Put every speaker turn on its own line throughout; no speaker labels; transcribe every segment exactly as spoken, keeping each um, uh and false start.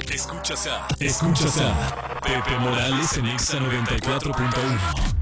Escuchas a, escuchas a Pepe Morales en Exa noventa y cuatro punto uno.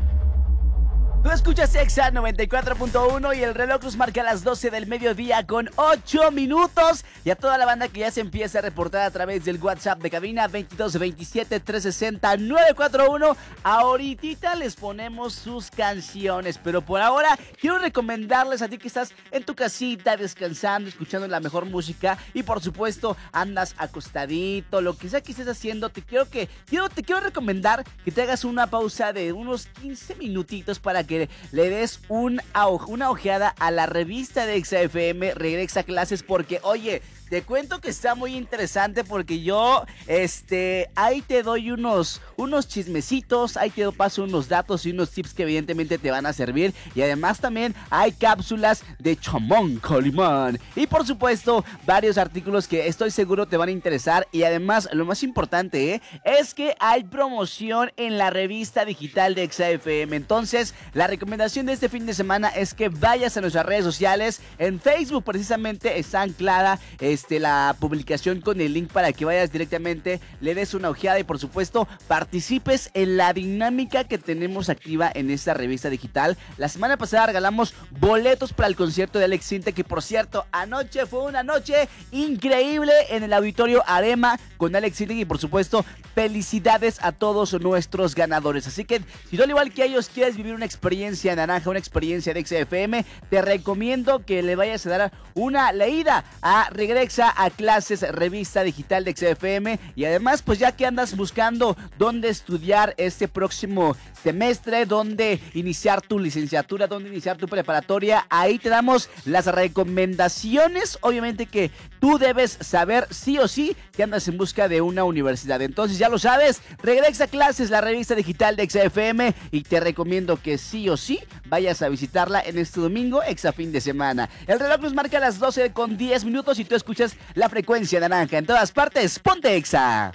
Tú escuchas Exa noventa y cuatro punto uno y el reloj nos marca las doce del mediodía con ocho minutos. Y a toda la banda que ya se empieza a reportar a través del WhatsApp de cabina veintidós veintisiete trescientos sesenta novecientos cuarenta y uno. Ahorita les ponemos sus canciones, pero por ahora quiero recomendarles a ti que estás en tu casita descansando, escuchando la mejor música y por supuesto andas acostadito, lo que sea que estés haciendo. Te quiero que quiero te quiero recomendar que te hagas una pausa de unos quince minutitos para que le des un, una ojeada a la revista de Exa F M, Regresa a Clases, porque oye, te cuento que está muy interesante porque yo, este, ahí te doy unos, unos chismecitos, ahí te paso unos datos y unos tips que evidentemente te van a servir. Y además también hay cápsulas de chamón con limón. Y por supuesto, varios artículos que estoy seguro te van a interesar. Y además, lo más importante, ¿eh? es que hay promoción en la revista digital de Exa F M. Entonces, la recomendación de este fin de semana es que vayas a nuestras redes sociales. En Facebook precisamente está anclada Este, la publicación con el link para que vayas directamente, le des una ojeada y por supuesto participes en la dinámica que tenemos activa en esta revista digital. La semana pasada regalamos boletos para el concierto de Alex Sintek, que por cierto anoche fue una noche increíble en el auditorio Arema con Alex Sintek y por supuesto felicidades a todos nuestros ganadores. Así que si tú al igual que ellos quieres vivir una experiencia naranja, una experiencia de Exa F M, te recomiendo que le vayas a dar una leída a Regresa a Clases, revista digital de Exa F M. Y además, pues ya que andas buscando dónde estudiar este próximo semestre, dónde iniciar tu licenciatura, dónde iniciar tu preparatoria, ahí te damos las recomendaciones, obviamente que tú debes saber sí o sí que andas en busca de una universidad. Entonces ya lo sabes, Regresa a Clases, la revista digital de Exa F M, y te recomiendo que sí o sí vayas a visitarla en este domingo, Exa fin de semana. El reloj nos marca las doce con diez minutos y tú escuchas la frecuencia naranja en todas partes. Ponte Exa.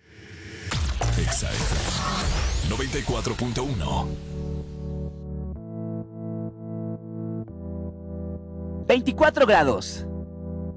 Exa F M noventa y cuatro punto uno.
veinticuatro grados.